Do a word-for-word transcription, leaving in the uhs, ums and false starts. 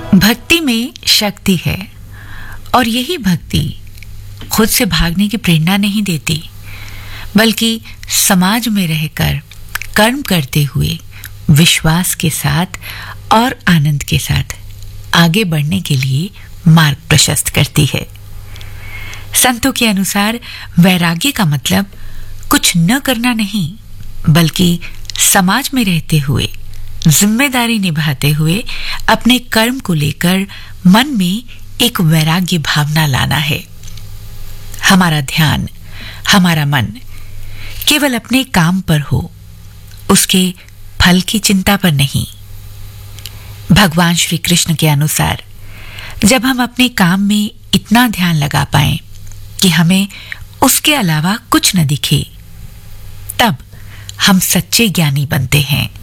भक्ति में शक्ति है और यही भक्ति खुद से भागने की प्रेरणा नहीं देती, बल्कि समाज में रहकर कर्म करते हुए विश्वास के साथ और आनंद के साथ आगे बढ़ने के लिए मार्ग प्रशस्त करती है। संतों के अनुसार वैराग्य का मतलब कुछ न करना नहीं, बल्कि समाज में रहते हुए जिम्मेदारी निभाते हुए अपने कर्म को लेकर मन में एक वैराग्य भावना लाना है। हमारा ध्यान, हमारा मन केवल अपने काम पर हो, उसके फल की चिंता पर नहीं। भगवान श्री कृष्ण के अनुसार जब हम अपने काम में इतना ध्यान लगा पाएं कि हमें उसके अलावा कुछ न दिखे, तब हम सच्चे ज्ञानी बनते हैं।